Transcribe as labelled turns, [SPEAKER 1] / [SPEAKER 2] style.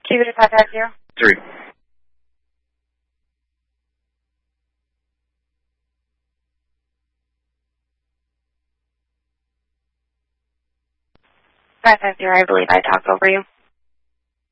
[SPEAKER 1] Keep it at 550.
[SPEAKER 2] 3.
[SPEAKER 1] 550, I believe I talked over you.